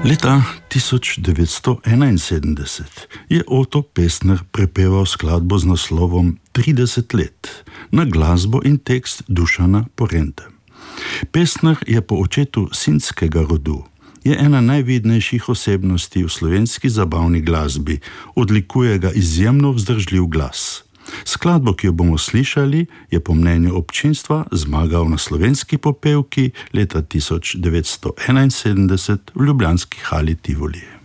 Leta 1971 je Oto Pestner prepeval skladbo z naslovom 30 let na glasbo in tekst Dušana Porente. Pestner je po očetu sinskega rodu, je ena najvidnejših osebnosti v slovenski zabavni glasbi, odlikuje ga izjemno vzdržljiv glas. Skladbo, ki jo bomo slišali, je po mnenju občinstva zmagal na slovenski popevki leta 1971 v ljubljanski hali Tivoli.